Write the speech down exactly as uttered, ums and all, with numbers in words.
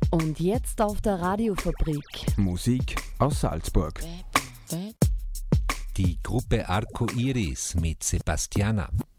Und jetzt auf der Radiofabrik. Musik aus Salzburg. Die Gruppe Arco Iris mit Sebastiana.